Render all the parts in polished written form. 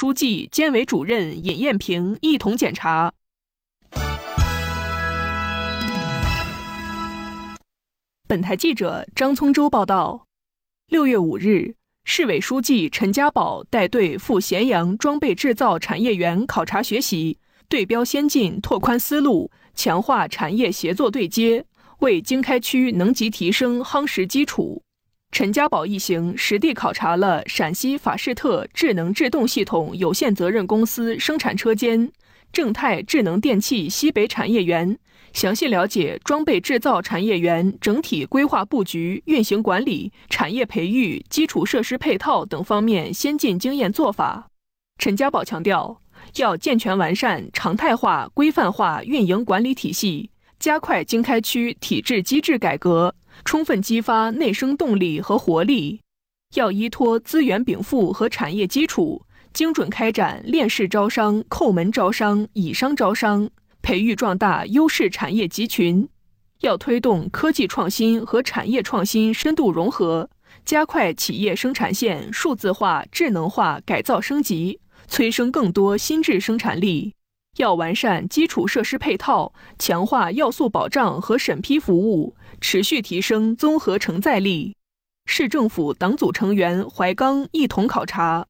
书记、监委主任尹艳平一同检查。本台记者张聪洲报道，6月5日，市委书记陈家宝带队赴咸阳装备制造产业园考察学习，对标先进，拓宽思路，强化产业协作对接，为经开区能级提升夯实基础。陈家宝一行实地考察了陕西法士特智能制动系统有限责任公司生产车间、正泰智能电器西北产业园，详细了解装备制造产业园整体规划布局、运行管理、产业培育、基础设施配套等方面先进经验做法。陈家宝强调，要健全完善常态化、规范化运营管理体系，加快经开区体制机制改革，充分激发内生动力和活力。要依托资源禀赋和产业基础，精准开展链式招商、叩门招商、以商招商，培育壮大优势产业集群。要推动科技创新和产业创新深度融合，加快企业生产线数字化、智能化改造升级，催生更多新质生产力。要完善基础设施配套，强化要素保障和审批服务，持续提升综合承载力。市政府党组成员怀刚一同考察。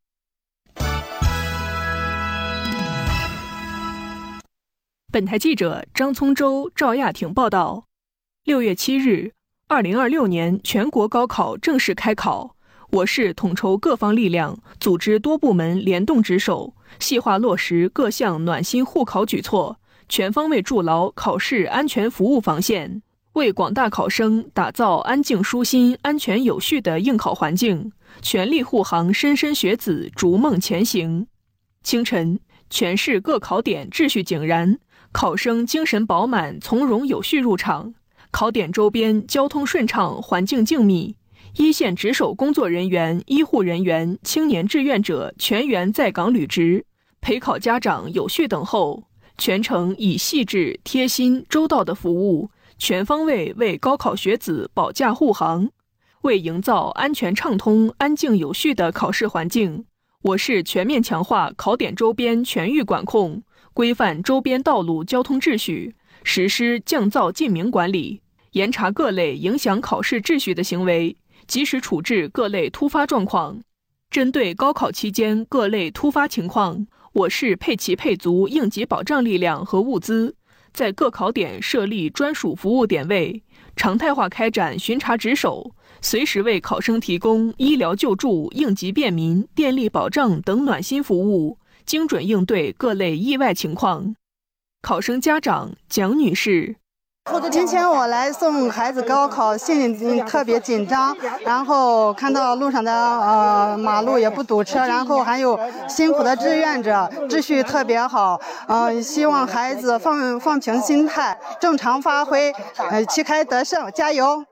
本台记者张聪洲、赵亚婷报道，6月7日，2026年全国高考正式开考。我市统筹各方力量，组织多部门联动值守，细化落实各项暖心护考举措，全方位筑牢考试安全服务防线，为广大考生打造安静舒心、安全有序的应考环境，全力护航莘莘学子逐梦前行。清晨，全市各考点秩序井然，考生精神饱满、从容有序入场，考点周边交通顺畅、环境静谧。一线值守工作人员、医护人员、青年志愿者全员在岗履职，陪考家长有序等候，全程以细致、贴心、周到的服务，全方位为高考学子保驾护航。为营造安全畅通、安静有序的考试环境，我市全面强化考点周边全域管控，规范周边道路交通秩序，实施降噪禁鸣管理，严查各类影响考试秩序的行为，及时处置各类突发状况。针对高考期间各类突发情况，我市配齐配足应急保障力量和物资，在各考点设立专属服务点位，常态化开展巡查值守，随时为考生提供医疗救助、应急便民、电力保障等暖心服务，精准应对各类意外情况。考生家长蒋女士， 今天我来送孩子高考，心里特别紧张，然后看到路上的马路也不堵车，然后还有辛苦的志愿者，秩序特别好。希望孩子放平心态，正常发挥，旗开得胜，加油！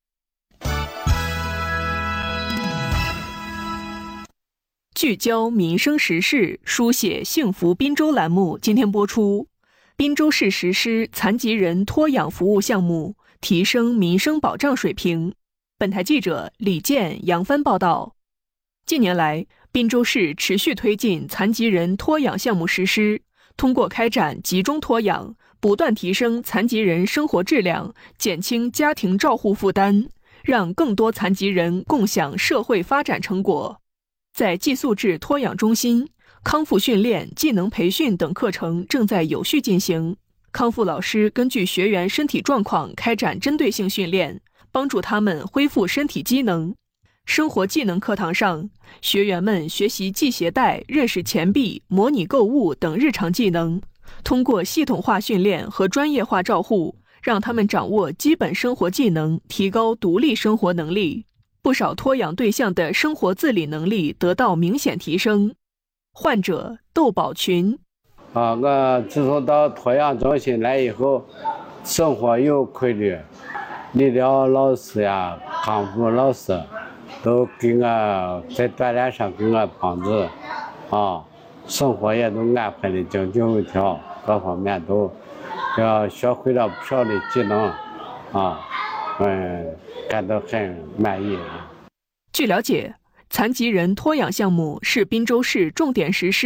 聚焦民生时事，书写幸福滨州栏目今天播出。滨州市实施残疾人托养服务项目，提升民生保障水平。本台记者李健、杨帆报道。近年来，滨州市持续推进残疾人托养项目实施，通过开展集中托养，不断提升残疾人生活质量，减轻家庭照护负担，让更多残疾人共享社会发展成果。在寄宿制托养中心，康复训练、技能培训等课程正在有序进行。康复老师根据学员身体状况开展针对性训练，帮助他们恢复身体机能。生活技能课堂上，学员们学习系鞋带、认识钱币、模拟购物等日常技能。通过系统化训练和专业化照护，让他们掌握基本生活技能，提高独立生活能力。不少托养对象的生活自理能力得到明显提升。患者窦宝群， 我自从到托养中心来以后，生活有规律，理疗老师呀、康复老师都给我在锻炼上给我帮助，生活也都安排的井井有条，各方面都学会了不少的技能，感到很满意。 据了解，残疾人托养项目是滨州市重点实施